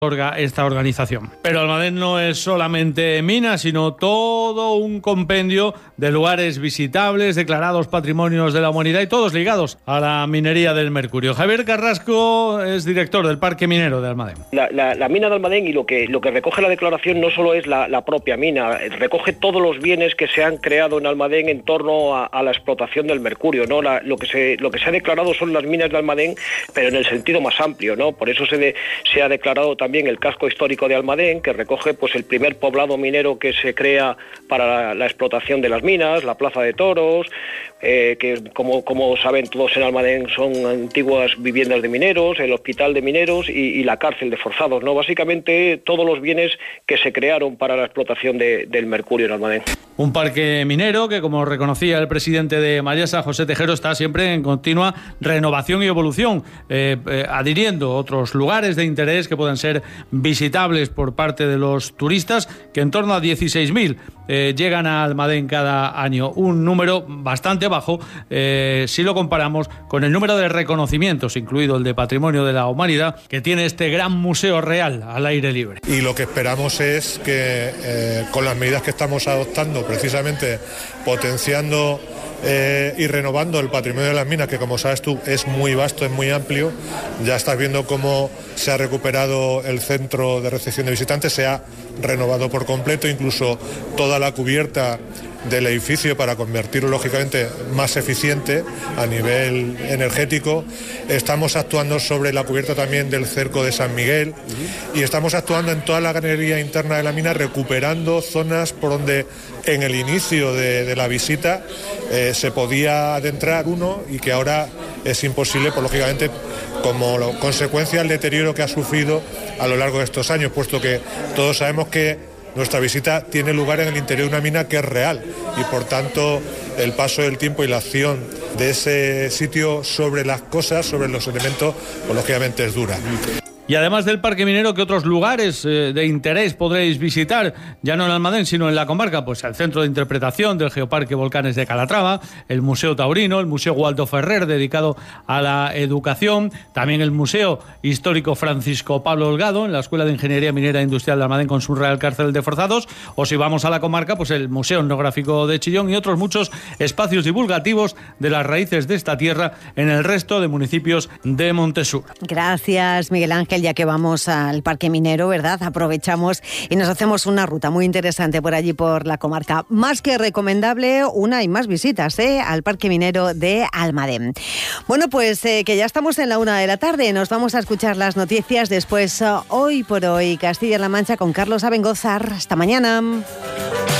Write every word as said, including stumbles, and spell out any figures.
esta organización. Pero Almadén no es solamente minas, sino todo un compendio de lugares visitables, declarados patrimonios de la humanidad y todos ligados a la minería del mercurio. Javier Carrasco es director del Parque Minero de Almadén. La, la, la mina de Almadén, y lo que, lo que recoge la declaración no solo es la, la propia mina, recoge todos los bienes que se han creado en Almadén en torno a, a la explotación del mercurio, ¿no? La, lo, que se, lo que se ha declarado son las minas de Almadén, pero en el sentido más amplio, ¿no? Por eso se, de, se ha declarado también También el casco histórico de Almadén, que recoge pues el primer poblado minero que se crea para la, la explotación de las minas, la Plaza de Toros, eh, que como, como saben todos en Almadén son antiguas viviendas de mineros, el hospital de mineros y, y la cárcel de forzados, ¿no? Básicamente todos los bienes que se crearon para la explotación de, del mercurio en Almadén. Un parque minero que, como reconocía el presidente de Mayasa, José Tejero, está siempre en continua renovación y evolución, eh, eh, adhiriendo otros lugares de interés que puedan ser visitables por parte de los turistas, que en torno a dieciséis mil eh, llegan a Almadén cada año, un número bastante bajo eh, si lo comparamos con el número de reconocimientos, incluido el de Patrimonio de la Humanidad, que tiene este gran museo real al aire libre. Y lo que esperamos es que eh, con las medidas que estamos adoptando, precisamente potenciando Eh, y renovando el patrimonio de las minas, que como sabes tú es muy vasto, es muy amplio. Ya estás viendo cómo se ha recuperado el centro de recepción de visitantes, se ha renovado por completo, incluso toda la cubierta del edificio para convertirlo lógicamente más eficiente a nivel energético. Estamos actuando sobre la cubierta también del cerco de San Miguel y estamos actuando en toda la galería interna de la mina, recuperando zonas por donde en el inicio de, de la visita eh, se podía adentrar uno y que ahora es imposible, pues lógicamente como lo, consecuencia del deterioro que ha sufrido a lo largo de estos años, puesto que todos sabemos que nuestra visita tiene lugar en el interior de una mina que es real y por tanto el paso del tiempo y la acción de ese sitio sobre las cosas, sobre los elementos, pues lógicamente es dura. Y además del Parque Minero, ¿qué otros lugares eh, de interés podréis visitar? Ya no en Almadén, sino en la comarca. Pues el Centro de Interpretación del Geoparque Volcanes de Calatrava, el Museo Taurino, el Museo Waldo Ferrer, dedicado a la educación, también el Museo Histórico Francisco Pablo Holgado, en la Escuela de Ingeniería Minera e Industrial de Almadén con su Real Cárcel de Forzados, o si vamos a la comarca, pues el Museo Etnográfico de Chillón y otros muchos espacios divulgativos de las raíces de esta tierra en el resto de municipios de Montesur. Gracias, Miguel Ángel. Ya que vamos al Parque Minero, ¿verdad? Aprovechamos y nos hacemos una ruta muy interesante por allí, por la comarca. Más que recomendable, una y más visitas, ¿eh? Al Parque Minero de Almadén. Bueno, pues eh, que ya estamos en la una de la tarde. Nos vamos a escuchar las noticias después, uh, hoy por hoy, Castilla-La Mancha con Carlos Abengozar. Hasta mañana.